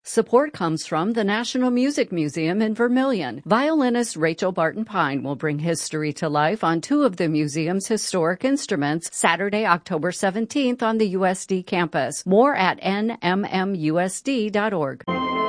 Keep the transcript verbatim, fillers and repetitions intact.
Support comes from the National Music Museum in Vermillion. Violinist Rachel Barton Pine will bring history to life on two of the museum's historic instruments Saturday, October seventeenth on the U S D campus. More at N M M U S D dot org.